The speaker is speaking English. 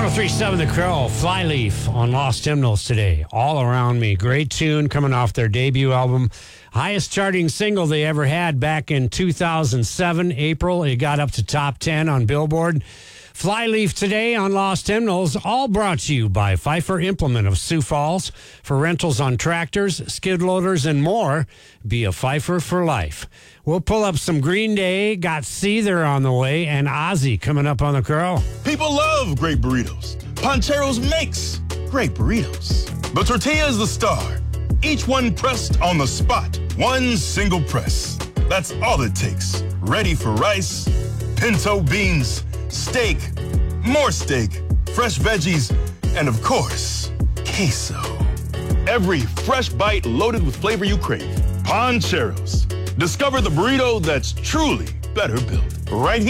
1037 The Crow, Flyleaf on Lost Hymnals today. All Around Me. Great tune coming off their debut album. Highest charting single they ever had back in 2007, April. It got up to top 10 on Billboard. Flyleaf today on Lost Hymnals, all brought to you by Pfeiffer Implement of Sioux Falls. For rentals on tractors, skid loaders, and more, be a Pfeiffer for life. We'll pull up some Green Day, got Seether on the way, and Ozzy coming up on The Crow. People love great burritos. Pancheros makes great burritos. The tortilla is the star. Each one pressed on the spot. One single press. That's all it takes. Ready for rice, pinto beans, steak, more steak, fresh veggies, and of course, queso. Every fresh bite loaded with flavor you crave. Pancheros. Discover the burrito that's truly better built. Right here.